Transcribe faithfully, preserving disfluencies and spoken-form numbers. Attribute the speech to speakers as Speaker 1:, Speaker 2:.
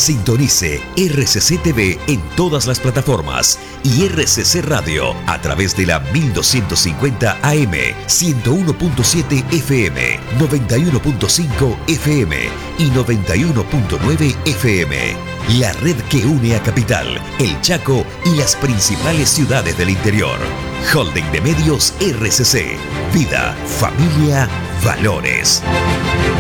Speaker 1: Sintonice R C C T V en todas las plataformas y R C C Radio a través de la mil doscientos cincuenta A M, ciento uno punto siete F M, noventa y uno punto cinco F M y noventa y uno punto nueve F M. La red que une a Capital, El Chaco y las principales ciudades del interior. Holding de Medios R C C. Vida, familia, valores.